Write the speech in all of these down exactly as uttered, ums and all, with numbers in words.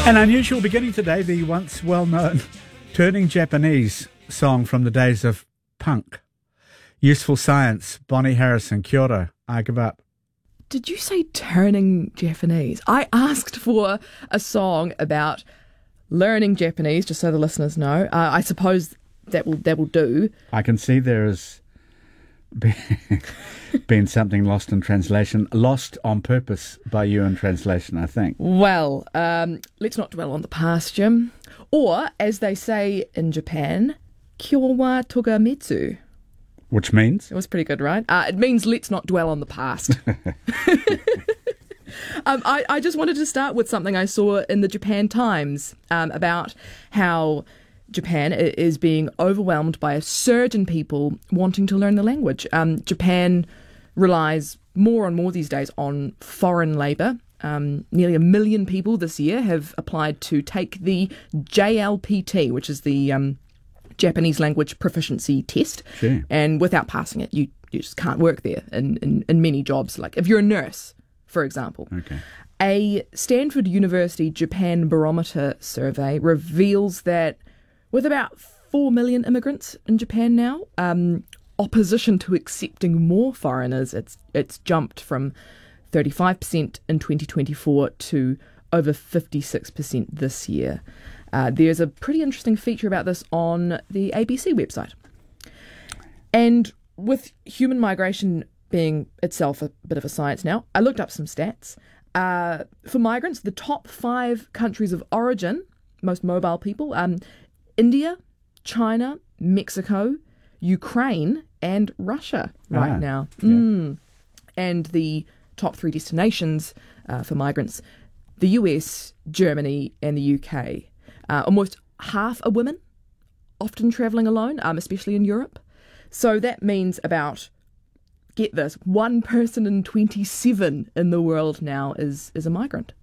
An unusual beginning today, the once well-known Turning Japanese song from the days of punk. Useful Science, Bonnie Harrison, kia ora, I give up. Did you say Turning Japanese? I asked for a song about learning Japanese, just so the listeners know. Uh, I suppose that will that will do. I can see there has been, been something lost in translation, lost on purpose by you in translation, I think. Well, um, let's not dwell on the past, Jim. Or, as they say in Japan, kyo wa togamitsu. Which means? It was pretty good, right? Uh, it means let's not dwell on the past. um, I, I just wanted to start with something I saw in the Japan Times um, about how Japan is being overwhelmed by a surge in people wanting to learn the language. Um, Japan relies more and more these days on foreign labour. Um, nearly a million people this year have applied to take the J L P T, which is the um, Japanese language proficiency test. Sure. And without passing it, you, you just can't work there in, in, in many jobs. Like if you're a nurse, for example. Okay. A Stanford University Japan Barometer survey reveals that with about four million immigrants in Japan now, um, opposition to accepting more foreigners, it's it's jumped from thirty-five percent in twenty twenty-four to over fifty-six percent this year. Uh, there's a pretty interesting feature about this on the A B C website. And with human migration being itself a bit of a science now, I looked up some stats. Uh, for migrants, the top five countries of origin, most mobile people, um, India, China, Mexico, Ukraine, and Russia right Ah, now. yeah. Mm. And the top three destinations uh, for migrants, the U S, Germany, and the U K. Uh, almost half are women, often travelling alone, um, especially in Europe. So that means about, get this, one person in twenty-seven in the world now is, is a migrant.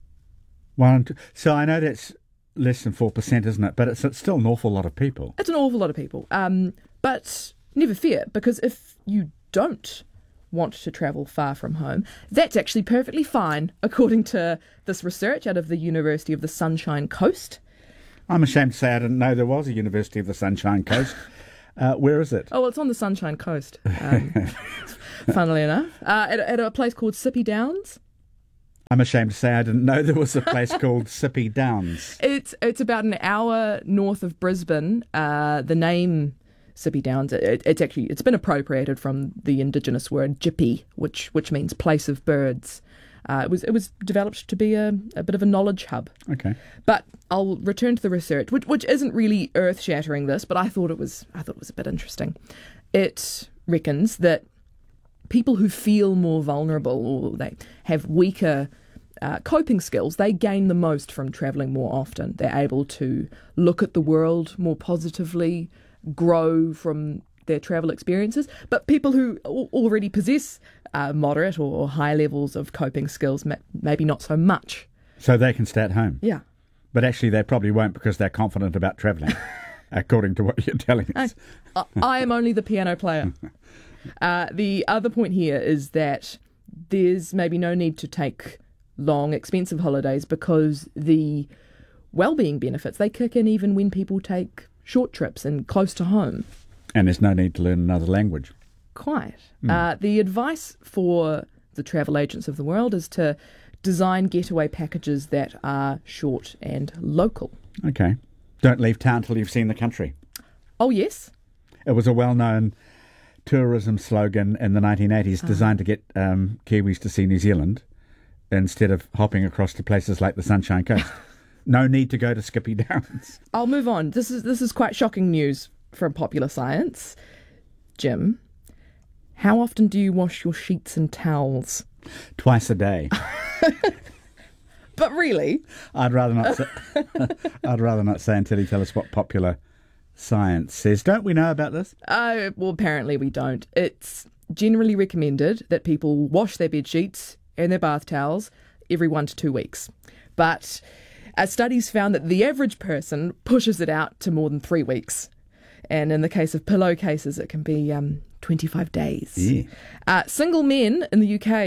One, two, so I know that's less than four percent, isn't it? But it's, it's still an awful lot of people. It's an awful lot of people. Um, but never fear, because if you don't want to travel far from home, that's actually perfectly fine, according to this research out of the University of the Sunshine Coast. I'm ashamed to say I didn't know there was a University of the Sunshine Coast. Uh, where is it? Oh, well, it's on the Sunshine Coast, um, funnily enough, uh, at, at a place called Sippy Downs. I'm ashamed to say I didn't know there was a place called Sippy Downs. It's it's about an hour north of Brisbane. Uh, the name Sippy Downs, it, it's actually it's been appropriated from the indigenous word jippy, which which means place of birds. Uh, it was it was developed to be a, a bit of a knowledge hub. Okay. But I'll return to the research, which which isn't really earth shattering. This, but I thought it was I thought it was a bit interesting. It reckons that people who feel more vulnerable or they have weaker uh, coping skills, they gain the most from travelling more often. They're able to look at the world more positively, grow from their travel experiences. But people who al- already possess uh, moderate or high levels of coping skills, ma- maybe not so much. So they can stay at home. Yeah. But actually they probably won't because they're confident about travelling, according to what you're telling us. I, I am only the piano player. Uh, the other point here is that there's maybe no need to take long, expensive holidays because the well-being benefits, they kick in even when people take short trips and close to home. And there's no need to learn another language. Quite. Mm. Uh, the advice for the travel agents of the world is to design getaway packages that are short and local. Okay. Don't leave town till you've seen the country. Oh, yes. It was a well-known tourism slogan in the nineteen eighties designed to get um, Kiwis to see New Zealand instead of hopping across to places like the Sunshine Coast. No need to go to Skippy Downs. I'll move on. This is this is quite shocking news from Popular Science. Jim, how often do you wash your sheets and towels? Twice a day. But really? I'd rather not say, I'd rather not say until you tell us what Popular Science says. Don't we know about this? Uh, well, apparently we don't. It's generally recommended that people wash their bed sheets and their bath towels every one to two weeks. But uh, studies found that the average person pushes it out to more than three weeks. And in the case of pillowcases, it can be um, twenty-five days. Yeah. Uh, single men in the U K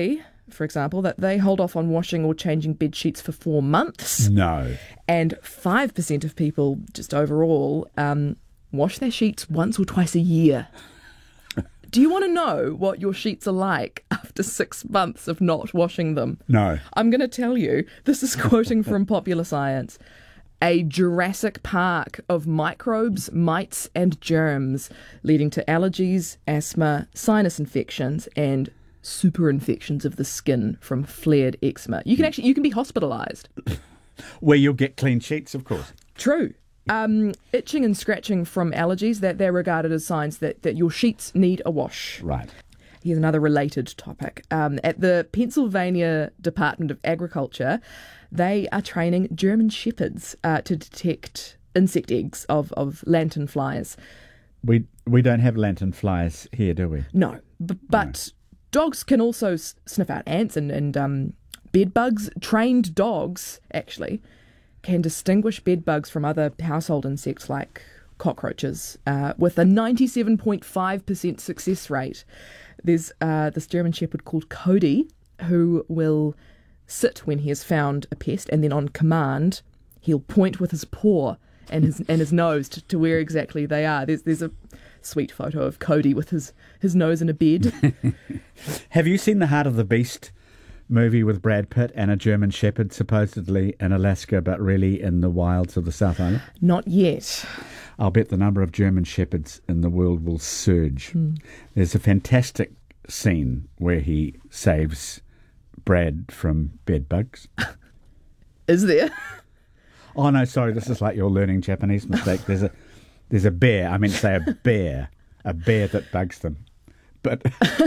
for example, that they hold off on washing or changing bed sheets for four months. No. And five percent of people, just overall, um, wash their sheets once or twice a year. Do you want to know what your sheets are like after six months of not washing them? No. I'm going to tell you. This is quoting from Popular Science. A Jurassic Park of microbes, mites and germs, leading to allergies, asthma, sinus infections and super infections of the skin from flared eczema. You can actually you can be hospitalised. Where you'll get clean sheets, of course. True. Um, itching and scratching from allergies, that they're regarded as signs that, that your sheets need a wash. Right. Here's another related topic. Um, at the Pennsylvania Department of Agriculture, they are training German shepherds uh, to detect insect eggs of, of lanternflies. We we don't have lanternflies here, do we? No, b- but no. Dogs can also s- sniff out ants and, and um, bed bugs. Trained dogs, actually, can distinguish bed bugs from other household insects like cockroaches uh, with a ninety-seven point five percent success rate. There's uh, this German shepherd called Cody who will sit when he has found a pest, and then on command he'll point with his paw and his and his nose to, to where exactly they are. There's there's a sweet photo of Cody with his, his nose in a bed. Have you seen the Heart of the Beast movie with Brad Pitt and a German shepherd supposedly in Alaska but really in the wilds of the South Island? Not yet. I'll bet the number of German shepherds in the world will surge. Mm. There's a fantastic scene where he saves Brad from bed bugs. Is there? Oh no, sorry, this is like your learning Japanese mistake. There's a there's a bear. I meant to say a bear. A bear that bugs them. But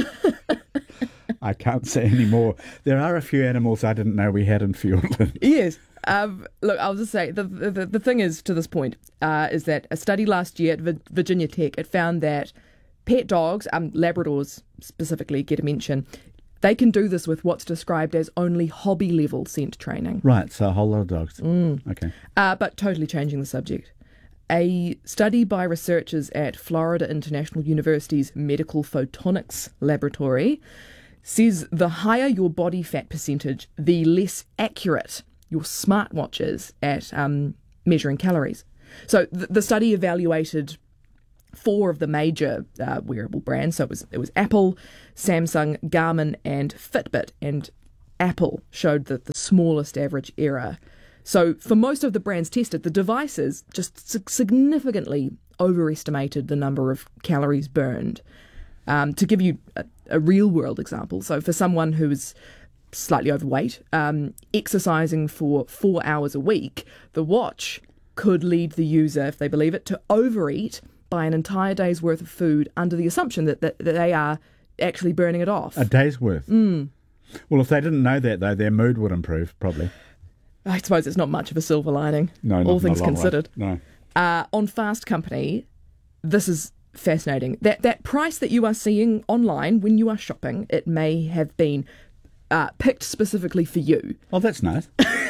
I can't say any more. There are a few animals I didn't know we had in Fiordland. Yes. Um, look, I'll just say, the, the the thing is, to this point, uh, is that a study last year at v- Virginia Tech, it found that pet dogs, um, Labradors specifically, get a mention, they can do this with what's described as only hobby-level scent training. Right, so a whole lot of dogs. Mm. Okay. Uh, but totally changing the subject. A study by researchers at Florida International University's Medical Photonics Laboratory says the higher your body fat percentage, the less accurate your smartwatch is at um, measuring calories. So th- the study evaluated four of the major uh, wearable brands. So it was it was Apple, Samsung, Garmin, and Fitbit. And Apple showed the, the smallest average error. So for most of the brands tested, the devices just significantly overestimated the number of calories burned. Um, to give you a, a real-world example, so for someone who is slightly overweight, um, exercising for four hours a week, the watch could lead the user, if they believe it, to overeat by an entire day's worth of food under the assumption that, that, that they are actually burning it off. A day's worth? Mm. Well, if they didn't know that, though, their mood would improve, probably. I suppose it's not much of a silver lining, no, all not, things not considered. No. Uh, on Fast Company, this is fascinating. That that price that you are seeing online when you are shopping, it may have been uh, picked specifically for you. Oh, that's nice.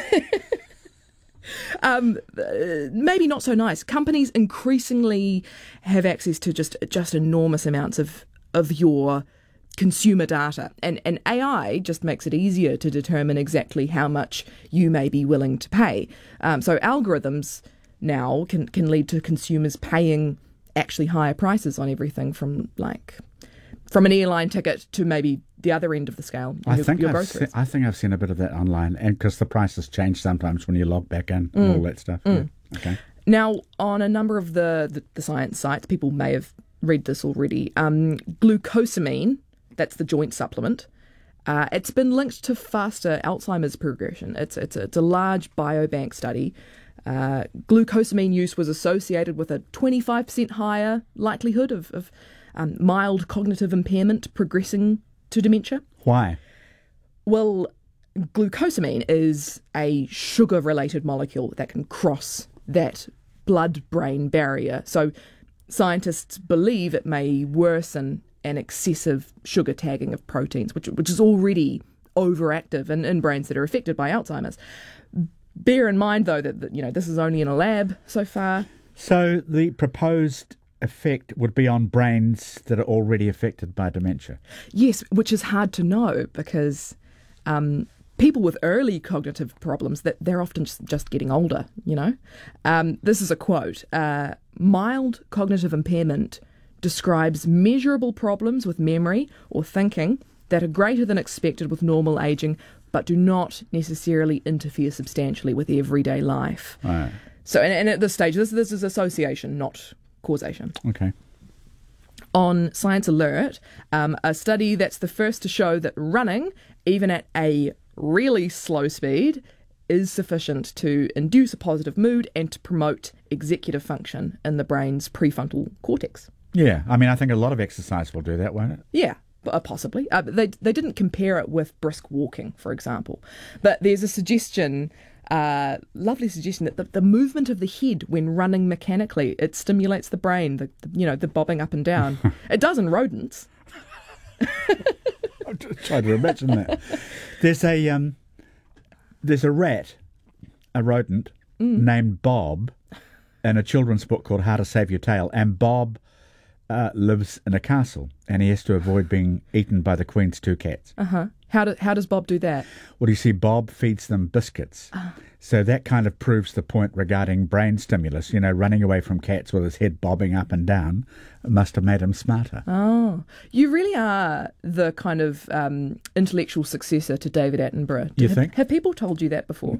um, uh, maybe not so nice. Companies increasingly have access to just just enormous amounts of of your consumer data, and, and A I just makes it easier to determine exactly how much you may be willing to pay. Um, so algorithms now can, can lead to consumers paying actually higher prices on everything from like from an airline ticket to maybe the other end of the scale. I your, think your I've se- I think I've seen a bit of that online, and because the prices change sometimes when you log back in and Mm. all that stuff. Mm. Yeah. Okay. Now, on a number of the, the, the science sites, people may have read this already. Um, glucosamine, that's the joint supplement. Uh, it's been linked to faster Alzheimer's progression. It's it's a, it's a large biobank study. Uh, glucosamine use was associated with a twenty-five percent higher likelihood of, of um, mild cognitive impairment progressing to dementia. Why? Well, glucosamine is a sugar-related molecule that can cross that blood-brain barrier. So scientists believe it may worsen an excessive sugar tagging of proteins, which which is already overactive in, in brains that are affected by Alzheimer's. Bear in mind, though, that, that you know this is only in a lab so far. So the proposed effect would be on brains that are already affected by dementia. Yes, which is hard to know because um, people with early cognitive problems, that they're often just, just getting older, you know. Um, this is a quote. Uh, mild cognitive impairment describes measurable problems with memory or thinking that are greater than expected with normal aging, but do not necessarily interfere substantially with everyday life. Right. So, and, and at this stage, this, this is association, not causation. Okay. On Science Alert, um, a study that's the first to show that running, even at a really slow speed, is sufficient to induce a positive mood and to promote executive function in the brain's prefrontal cortex. Yeah, I mean, I think a lot of exercise will do that, won't it? Yeah, uh, possibly. Uh, they they didn't compare it with brisk walking, for example. But there's a suggestion, uh, lovely suggestion, that the, the movement of the head when running mechanically, it stimulates the brain, the, the you know, the bobbing up and down. It does in rodents. I'm just trying to imagine that. There's a um, there's a rat, a rodent mm. named Bob, in a children's book called How to Save Your Tail, and Bob uh, lives in a castle, and he has to avoid being eaten by the Queen's two cats. Uh huh. How do, how does Bob do that? Well, you see, Bob feeds them biscuits. Uh. So that kind of proves the point regarding brain stimulus. You know, running away from cats with his head bobbing up and down must have made him smarter. Oh, you really are the kind of um, intellectual successor to David Attenborough. You have, think? Have people told you that before?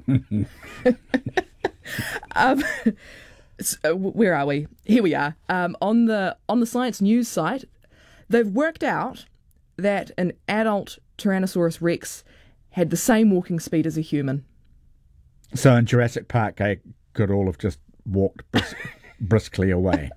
um, so where are we? Here we are. Um, on the on the Science News site, they've worked out that an adult Tyrannosaurus Rex had the same walking speed as a human. So in Jurassic Park, they could all have just walked bris- briskly away.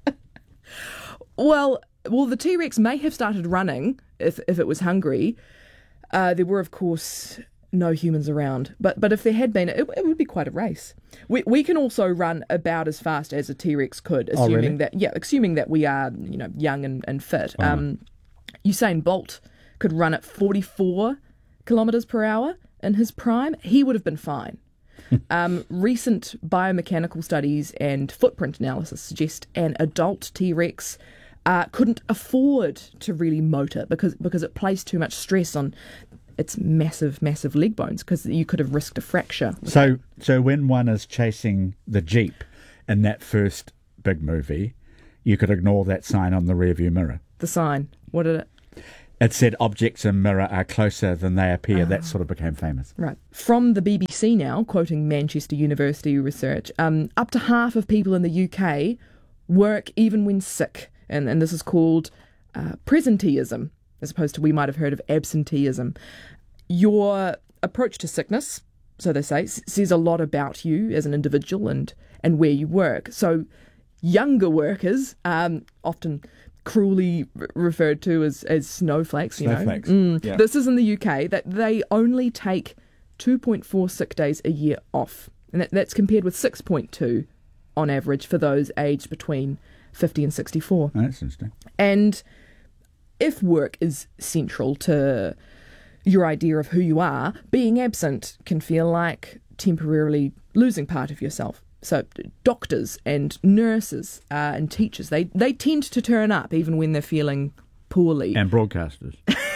Well, well, the T-Rex may have started running if if it was hungry. Uh, there were, of course, no humans around, but but if there had been, it, it would be quite a race. We we can also run about as fast as a T-Rex could, assuming oh, really? that yeah, assuming that we are you know young and and fit. Oh. Um, Usain Bolt could run at forty-four kilometres per hour in his prime. He would have been fine. um, recent biomechanical studies and footprint analysis suggest an adult T-Rex uh, couldn't afford to really motor because because it placed too much stress on its massive, massive leg bones, because you could have risked a fracture. So, so when one is chasing the Jeep in that first big movie, you could ignore that sign on the rearview mirror. The sign, what did it? It said objects in mirror are closer than they appear. Oh. That sort of became famous. Right. From the B B C now, quoting Manchester University research, um, up to half of people in the U K work even when sick. And, and this is called uh, presenteeism, as opposed to we might have heard of absenteeism. Your approach to sickness, so they say, says a lot about you as an individual and, and where you work. So younger workers, um, often cruelly r- referred to as, as snowflakes, you snowflakes. know. Mm, yeah. This is in the U K, that they only take two point four sick days a year off. And that, that's compared with six point two on average for those aged between fifty and sixty-four. Oh, that's interesting. And if work is central to your idea of who you are, being absent can feel like temporarily losing part of yourself. So doctors and nurses uh, and teachers, they, they tend to turn up even when they're feeling poorly. And broadcasters.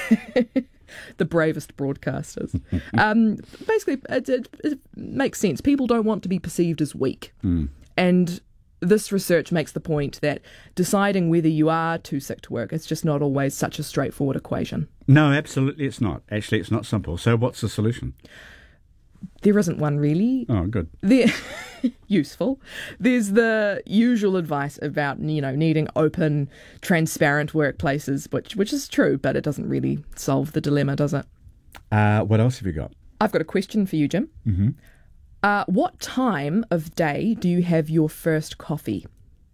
The bravest broadcasters. um, basically, it, it, it makes sense. People don't want to be perceived as weak. Mm. And this research makes the point that deciding whether you are too sick to work, it's just not always such a straightforward equation. No, absolutely it's not. Actually, it's not simple. So what's the solution? There isn't one really. Oh, good. There, useful. There's the usual advice about, you know, needing open, transparent workplaces, which which is true, but it doesn't really solve the dilemma, does it? Uh, what else have you got? I've got a question for you, Jim. Mm-hmm. Uh, what time of day do you have your first coffee?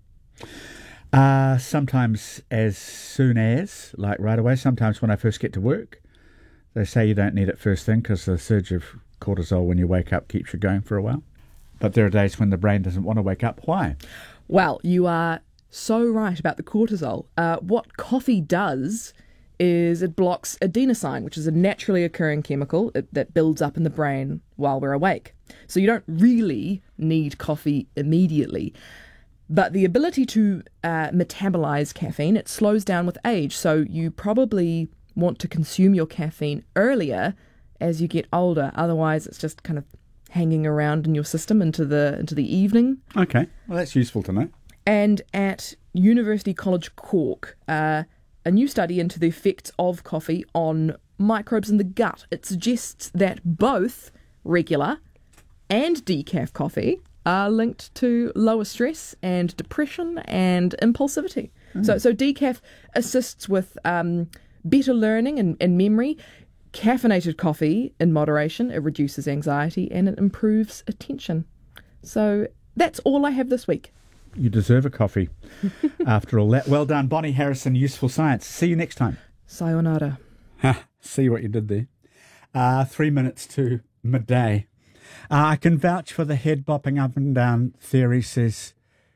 Uh, sometimes as soon as, like right away. Sometimes when I first get to work. They say you don't need it first thing because the surge of cortisol when you wake up keeps you going for a while. But there are days when the brain doesn't want to wake up. Why? Well, you are so right about the cortisol. Uh, what coffee does is it blocks adenosine, which is a naturally occurring chemical that builds up in the brain while we're awake. So you don't really need coffee immediately. But the ability to uh, metabolize caffeine, it slows down with age. So you probably want to consume your caffeine earlier as you get older. Otherwise, it's just kind of hanging around in your system into the into the evening. Okay, well, that's useful to know. And at University College Cork, uh, a new study into the effects of coffee on microbes in the gut. It suggests that both regular and decaf coffee are linked to lower stress and depression and impulsivity. Mm. So, so decaf assists with um, better learning and, and memory. Caffeinated coffee, in moderation, it reduces anxiety and it improves attention. So that's all I have this week. You deserve a coffee after all that. Well done, Bonnie Harrison, Useful Science. See you next time. Sayonara. Ha, see what you did there. Uh, three minutes to midday. Uh, I can vouch for the head bopping up and down theory, says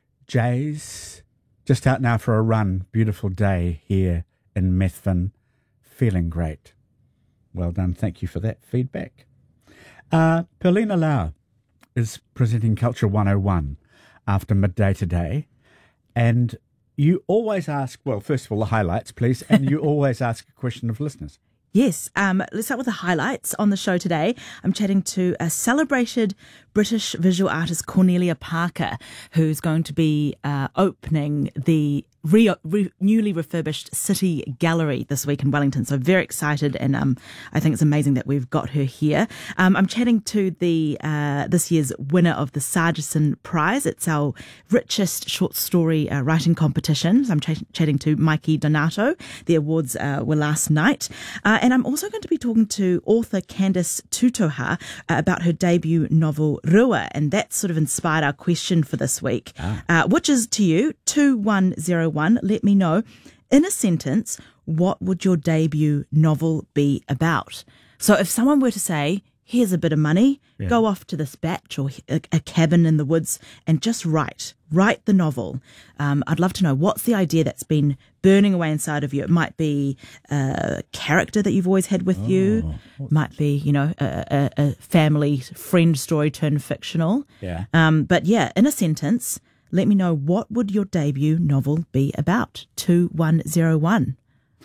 Jays. Just out now for a run. Beautiful day here in Methven. Feeling great. Well done. Thank you for that feedback. Uh, Perlina Lau is presenting Culture one oh one after midday today. And you always ask, well, first of all, the highlights, please. And you always ask a question of listeners. Yes, um, let's start with the highlights on the show today. I'm chatting to a celebrated British visual artist, Cornelia Parker, who's going to be uh, opening the re- re- newly refurbished City Gallery this week in Wellington. So very excited, and um, I think it's amazing that we've got her here. Um, I'm chatting to the uh, this year's winner of the Sargison Prize. It's our richest short story uh, writing competition. So I'm ch- chatting to Mikey Donato. The awards uh, were last night. Uh, and I'm also going to be talking to author Candice Tutoha uh, about her debut novel, Rua, and that sort of inspired our question for this week, ah. uh, which is to you, two one zero one. Let me know, in a sentence, what would your debut novel be about? So if someone were to say, here's a bit of money, yeah. go off to this batch or a, a cabin in the woods and just write, write the novel. Um, I'd love to know, what's the idea that's been burning away inside of you? It might be a character that you've always had with oh, you. It might be, you know, a, a, a family friend story turned fictional. Yeah. Um, but yeah, in a sentence, let me know, what would your debut novel be about? two one zero one.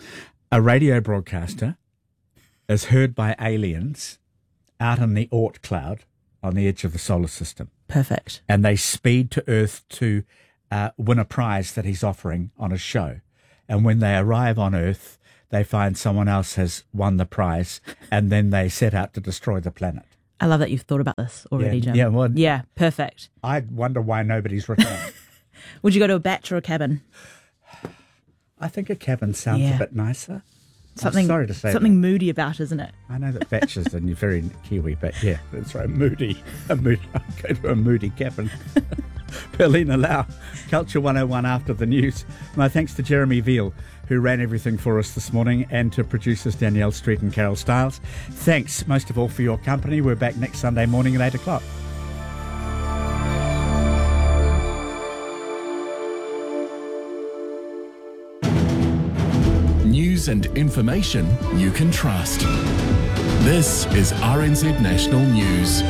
A radio broadcaster is heard by aliens out in the Oort cloud on the edge of the solar system. Perfect. And they speed to Earth to uh, win a prize that he's offering on a show. And when they arrive on Earth, they find someone else has won the prize, and then they set out to destroy the planet. I love that you've thought about this already, yeah, Jim. Yeah, well, yeah, perfect. I wonder why nobody's written it. Would you go to a batch or a cabin? I think a cabin sounds yeah. a bit nicer. Something, I'm sorry to say something that. moody about, isn't it? I know that batch is very Kiwi, but yeah, that's right, moody. A moody I'll go to a moody cabin. Perlina Lau, Culture one oh one after the news. My thanks to Jeremy Veal, who ran everything for us this morning, and to producers Danielle Street and Carol Stiles. Thanks most of all for your company. We're back next Sunday morning at eight o'clock. News and information you can trust. This is R N Z National News.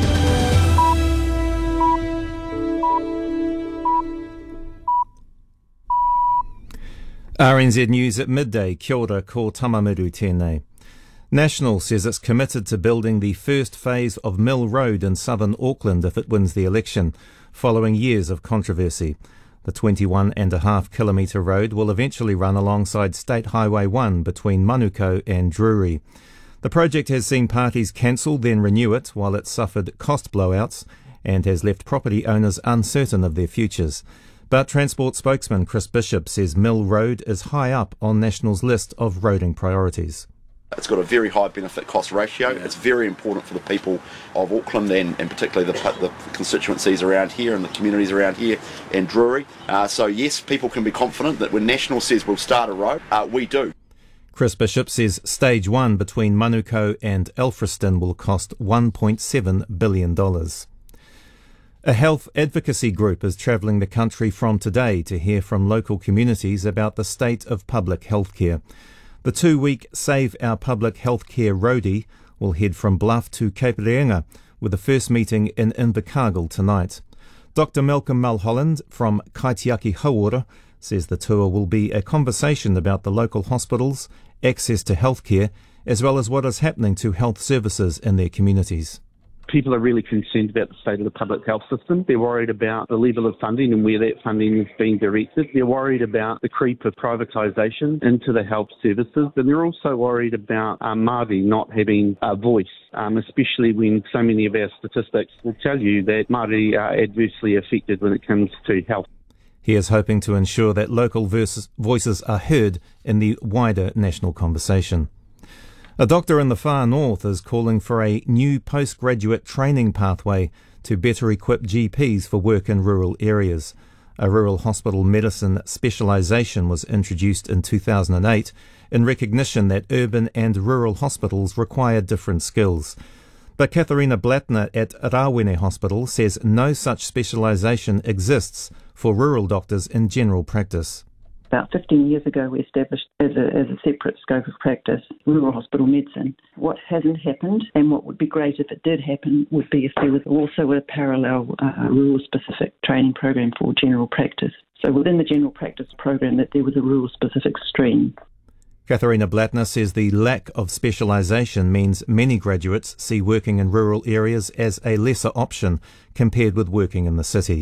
R N Z News at midday. Kia ora, ko Tamamiru tēnei. National says it's committed to building the first phase of Mill Road in southern Auckland if it wins the election, following years of controversy. The twenty-one and a half kilometre road will eventually run alongside State Highway one between Manukau and Drury. The project has seen parties cancel then renew it while it suffered cost blowouts and has left property owners uncertain of their futures. But Transport spokesman Chris Bishop says Mill Road is high up on National's list of roading priorities. It's got a very high benefit-cost ratio. It's very important for the people of Auckland and, and particularly the, the constituencies around here and the communities around here and Drury. Uh, so yes, people can be confident that when National says we'll start a road, uh, we do. Chris Bishop says stage one between Manukau and Alfriston will cost one point seven billion dollars. A health advocacy group is travelling the country from today to hear from local communities about the state of public healthcare. The two-week Save Our Public Healthcare roadie will head from Bluff to Cape Reinga, with the first meeting in Invercargill tonight. Doctor Malcolm Mulholland from Kaitiaki Hauora says the tour will be a conversation about the local hospitals, access to healthcare as well as what is happening to health services in their communities. People are really concerned about the state of the public health system. They're worried about the level of funding and where that funding is being directed. They're worried about the creep of privatisation into the health services. And they're also worried about um, Māori not having a voice, um, especially when so many of our statistics will tell you that Māori are adversely affected when it comes to health. He is hoping to ensure that local versus voices are heard in the wider national conversation. A doctor in the far north is calling for a new postgraduate training pathway to better equip G Ps for work in rural areas. A rural hospital medicine specialisation was introduced in two thousand eight in recognition that urban and rural hospitals require different skills. But Katharina Blattner at Rawene Hospital says no such specialisation exists for rural doctors in general practice. About fifteen years ago, we established as a, as a separate scope of practice rural hospital medicine. What hasn't happened, and what would be great if it did happen, would be if there was also a parallel uh, rural-specific training program for general practice. So within the general practice program, that there was a rural-specific stream. Katharina Blattner says the lack of specialisation means many graduates see working in rural areas as a lesser option compared with working in the city.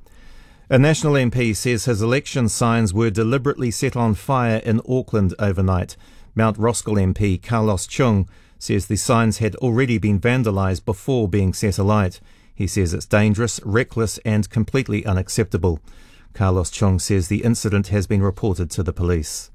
A National M P says his election signs were deliberately set on fire in Auckland overnight. Mount Roskill M P Carlos Chung says the signs had already been vandalised before being set alight. He says it's dangerous, reckless and completely unacceptable. Carlos Chung says the incident has been reported to the police.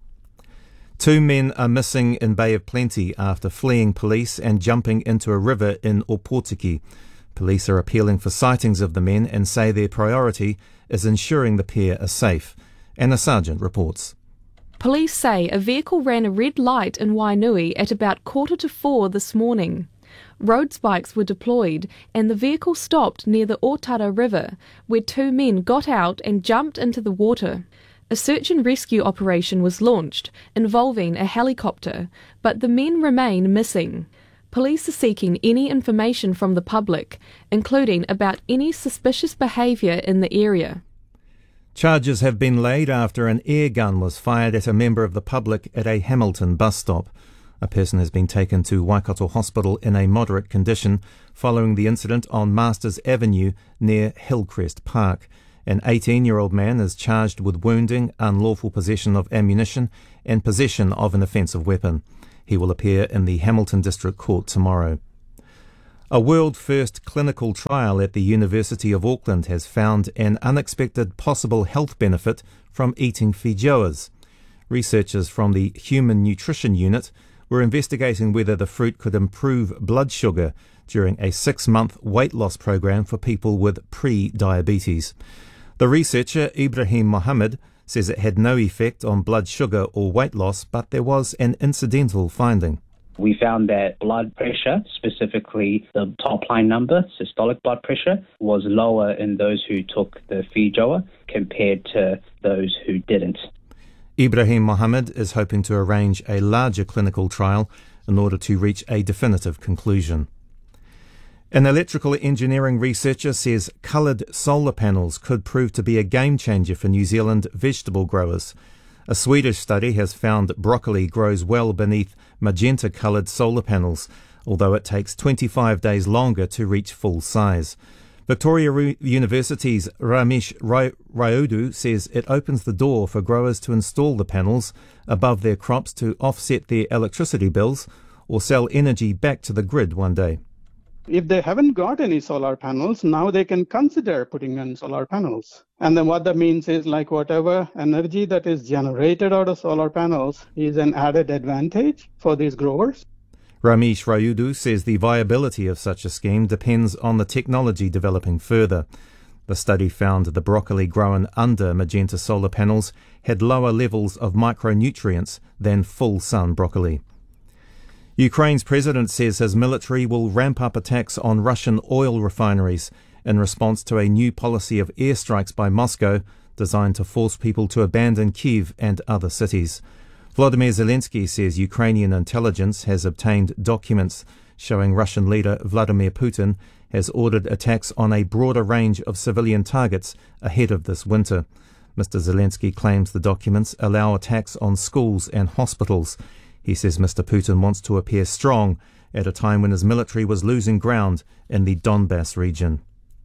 Two men are missing in Bay of Plenty after fleeing police and jumping into a river in Opotiki. Police are appealing for sightings of the men and say their priority is ensuring the pair are safe. Anna Sargent reports. Police say a vehicle ran a red light in Wainui at about quarter to four this morning. Road spikes were deployed and the vehicle stopped near the Otara River, where two men got out and jumped into the water. A search and rescue operation was launched, involving a helicopter, but the men remain missing. Police are seeking any information from the public, including about any suspicious behaviour in the area. Charges have been laid after an air gun was fired at a member of the public at a Hamilton bus stop. A person has been taken to Waikato Hospital in a moderate condition following the incident on Masters Avenue near Hillcrest Park. An eighteen-year-old man is charged with wounding, unlawful possession of ammunition and possession of an offensive weapon. He will appear in the Hamilton District Court tomorrow. A world-first clinical trial at the University of Auckland has found an unexpected possible health benefit from eating feijoas. Researchers from the Human Nutrition Unit were investigating whether the fruit could improve blood sugar during a six-month weight loss program for people with pre-diabetes. The researcher, Ibrahim Mohammed, says it had no effect on blood sugar or weight loss, but there was an incidental finding. We found that blood pressure, specifically the top line number, systolic blood pressure, was lower in those who took the feijoa compared to those who didn't. Ibrahim Mohammed is hoping to arrange a larger clinical trial in order to reach a definitive conclusion. An electrical engineering researcher says coloured solar panels could prove to be a game changer for New Zealand vegetable growers. A Swedish study has found that broccoli grows well beneath magenta-coloured solar panels, although it takes twenty-five days longer to reach full size. Victoria Re- University's Ramesh Rayudu says it opens the door for growers to install the panels above their crops to offset their electricity bills or sell energy back to the grid one day. If they haven't got any solar panels, now they can consider putting in solar panels. And then what that means is like whatever energy that is generated out of solar panels is an added advantage for these growers. Ramesh Rayudu says the viability of such a scheme depends on the technology developing further. The study found the broccoli grown under magenta solar panels had lower levels of micronutrients than full sun broccoli. Ukraine's president says his military will ramp up attacks on Russian oil refineries in response to a new policy of airstrikes by Moscow designed to force people to abandon Kyiv and other cities. Volodymyr Zelensky says Ukrainian intelligence has obtained documents showing Russian leader Vladimir Putin has ordered attacks on a broader range of civilian targets ahead of this winter. Mister Zelensky claims the documents allow attacks on schools and hospitals. He says Mister Putin wants to appear strong at a time when his military was losing ground in the Donbass region.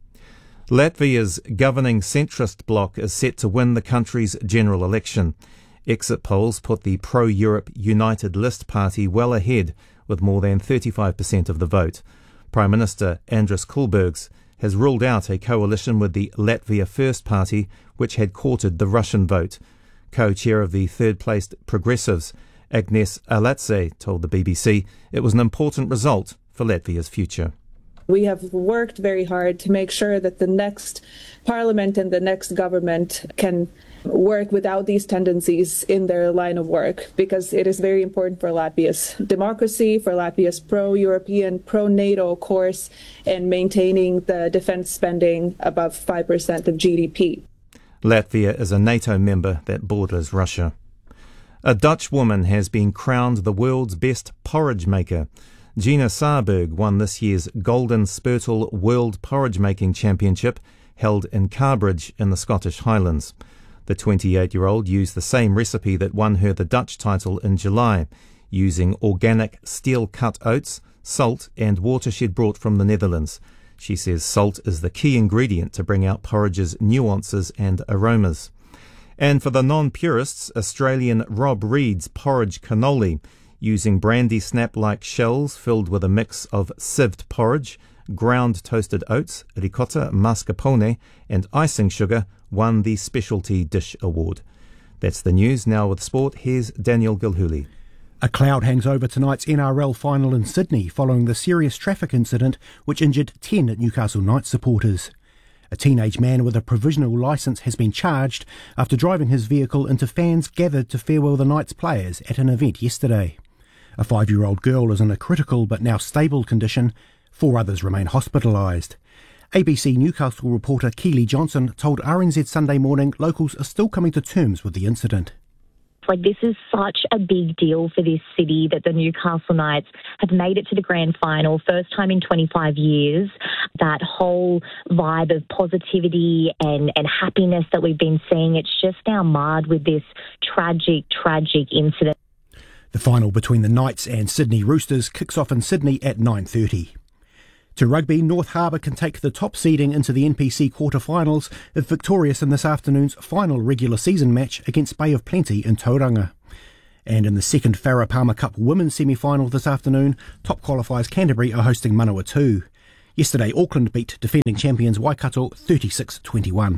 Latvia's governing centrist bloc is set to win the country's general election. Exit polls put the pro-Europe United List party well ahead with more than thirty-five percent of the vote. Prime Minister Andris Kulbergs has ruled out a coalition with the Latvia First party, which had courted the Russian vote. Co-chair of the third-placed Progressives, Agnes Alatse, told the B B C it was an important result for Latvia's future. We have worked very hard to make sure that the next parliament and the next government can work without these tendencies in their line of work, because it is very important for Latvia's democracy, for Latvia's pro-European, pro-NATO course, and maintaining the defense spending above five percent of G D P. Latvia is a NATO member that borders Russia. A Dutch woman has been crowned the world's best porridge maker. Gina Saarberg won this year's Golden Spurtle World Porridge Making Championship held in Carbridge in the Scottish Highlands. The twenty-eight-year-old used the same recipe that won her the Dutch title in July, using organic steel-cut oats, salt and water she'd brought from the Netherlands. She says salt is the key ingredient to bring out porridge's nuances and aromas. And for the non-purists, Australian Rob Reed's porridge cannoli, using brandy snap-like shells filled with a mix of sieved porridge, ground toasted oats, ricotta, mascarpone and icing sugar, won the Specialty Dish Award. That's the news. Now with sport, here's Daniel Gilhooly. A cloud hangs over tonight's N R L final in Sydney following the serious traffic incident which injured ten Newcastle Knights supporters. A teenage man with a provisional licence has been charged after driving his vehicle into fans gathered to farewell the Knights players at an event yesterday. A five-year-old girl is in a critical but now stable condition. Four others remain hospitalised. A B C Newcastle reporter Keely Johnson told R N Z Sunday Morning locals are still coming to terms with the incident. Like, this is such a big deal for this city that the Newcastle Knights have made it to the grand final, first time in twenty-five years. That whole vibe of positivity and, and happiness that we've been seeing, it's just now marred with this tragic, tragic incident. The final between the Knights and Sydney Roosters kicks off in Sydney at nine thirty. To rugby, North Harbour can take the top seeding into the N P C quarter-finals if victorious in this afternoon's final regular season match against Bay of Plenty in Tauranga. And in the second Farah Palmer Cup women's semi-final this afternoon, top qualifiers Canterbury are hosting Manawatu. Yesterday, Auckland beat defending champions Waikato thirty-six twenty-one.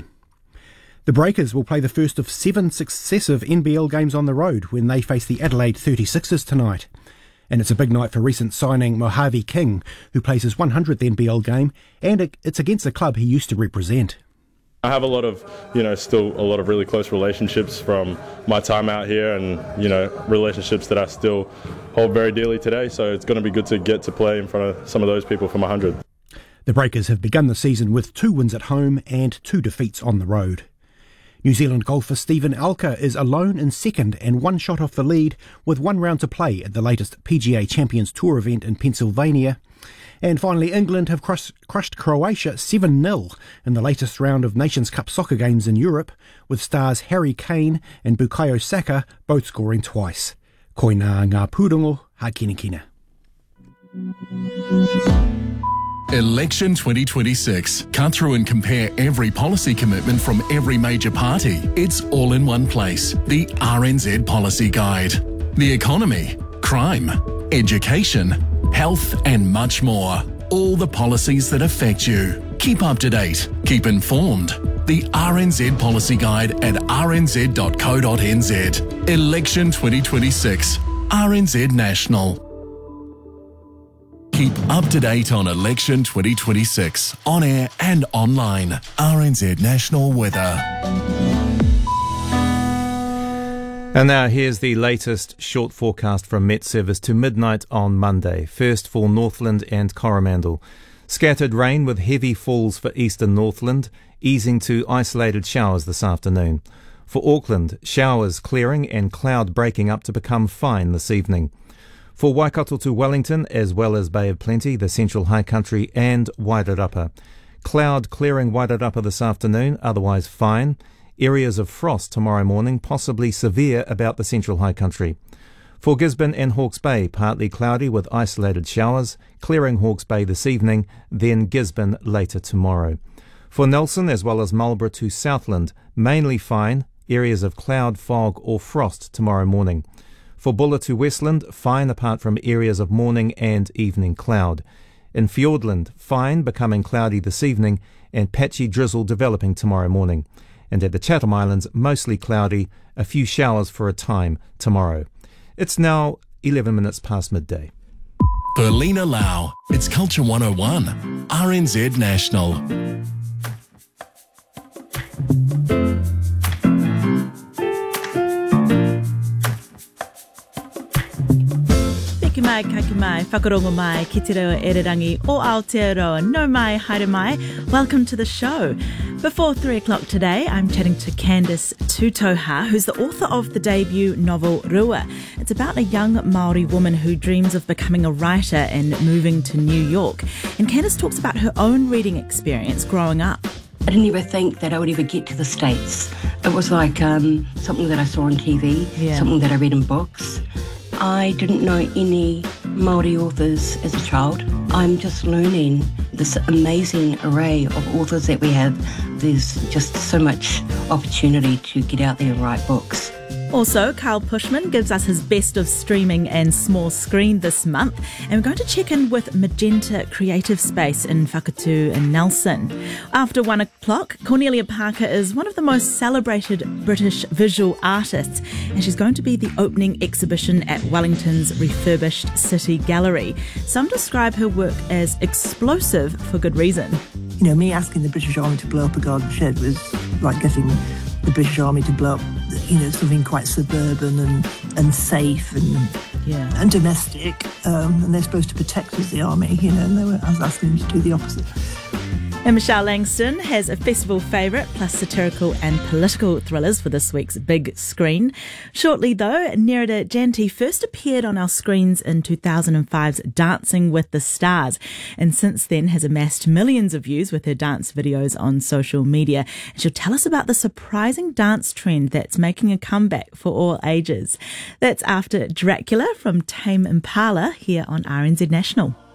The Breakers will play the first of seven successive N B L games on the road when they face the Adelaide thirty-sixers tonight. And it's a big night for recent signing Mojave King, who plays his one hundredth N B L game, and it's against the club he used to represent. I have a lot of, you know, still a lot of really close relationships from my time out here, and, you know, relationships that I still hold very dearly today. So it's going to be good to get to play in front of some of those people for my one hundred. The Breakers have begun the season with two wins at home and two defeats on the road. New Zealand golfer Stephen Alker is alone in second and one shot off the lead with one round to play at the latest P G A Champions Tour event in Pennsylvania. And finally, England have crushed, crushed Croatia seven nil in the latest round of Nations Cup soccer games in Europe, with stars Harry Kane and Bukayo Saka both scoring twice. Koina ngā pūrongo ha kinakina. Election twenty twenty-six. Cut through and compare every policy commitment from every major party. It's all in one place. The R N Z Policy Guide. The economy, crime, education, health and much more. All the policies that affect you. Keep up to date. Keep informed. The R N Z Policy Guide at r n z dot co dot n z. Election twenty twenty-six. R N Z National. Keep up to date on Election twenty twenty-six, on air and online. R N Z National Weather. And now here's the latest short forecast from Met Service to midnight on Monday. First for Northland and Coromandel. Scattered rain with heavy falls for eastern Northland, easing to isolated showers this afternoon. For Auckland, showers clearing and cloud breaking up to become fine this evening. For Waikato to Wellington, as well as Bay of Plenty, the Central High Country and Wairarapa. Cloud clearing Wairarapa this afternoon, otherwise fine. Areas of frost tomorrow morning, possibly severe about the Central High Country. For Gisborne and Hawke's Bay, partly cloudy with isolated showers, clearing Hawke's Bay this evening, then Gisborne later tomorrow. For Nelson as well as Marlborough to Southland, mainly fine, areas of cloud, fog or frost tomorrow morning. For Buller to Westland, fine apart from areas of morning and evening cloud. In Fiordland, fine becoming cloudy this evening and patchy drizzle developing tomorrow morning. And at the Chatham Islands, mostly cloudy, a few showers for a time tomorrow. It's now eleven minutes past midday. Berlina Lau, it's Culture one oh one, R N Z National. Ki mai, ka ki mai, whakarongo mai, ki te reo ererangi o Aotearoa, no mai, haere mai. Welcome to the show. Before three o'clock today, I'm chatting to Candice Tutoha, who's the author of the debut novel Rua. It's about a young Māori woman who dreams of becoming a writer and moving to New York. And Candice talks about her own reading experience growing up. I didn't ever think that I would ever get to the States. It was like um, something that I saw on T V, Yeah. something that I read in books. I didn't know any Māori authors as a child. I'm just learning this amazing array of authors that we have. There's just so much opportunity to get out there and write books. Also, Carl Pushman gives us his best of streaming and small screen this month, and we're going to check in with Magenta Creative Space in Whakatū and Nelson. After one o'clock, Cornelia Parker is one of the most celebrated British visual artists, and she's going to be the opening exhibition at Wellington's refurbished City Gallery. Some describe her work as explosive for good reason. You know, me asking the British Army to blow up a garden shed was like getting the British Army to blow up, you know, something quite suburban and, and safe and yeah. and domestic. Um, and they're supposed to protect us, the army, you know, and they were, I was asking them to do the opposite. And Michelle Langston has a festival favourite, plus satirical and political thrillers for this week's big screen. Shortly, though, Nerida Janti first appeared on our screens in two thousand five's Dancing with the Stars, and since then has amassed millions of views with her dance videos on social media. And she'll tell us about the surprising dance trend that's making a comeback for all ages. That's after Dracula from Tame Impala here on R N Z National.